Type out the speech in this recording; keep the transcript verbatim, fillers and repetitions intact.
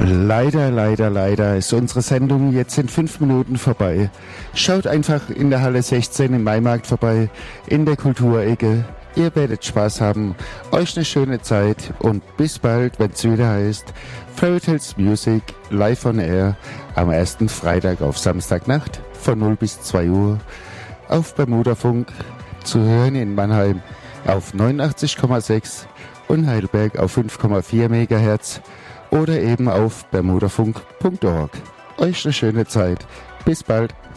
Leider, leider, leider ist unsere Sendung jetzt in fünf Minuten vorbei. Schaut einfach in der Halle sechzehn im Maimarkt vorbei, in der Kulturecke. Ihr werdet Spaß haben, euch eine schöne Zeit und bis bald, wenn es wieder heißt Fairy Tales Music live on air am ersten Freitag auf Samstagnacht von null bis zwei Uhr auf Bermudafunk zu hören in Mannheim auf neunundachtzig Komma sechs und Heidelberg auf fünf Komma vier Megahertz oder eben auf bermudafunk punkt org. Euch eine schöne Zeit. Bis bald.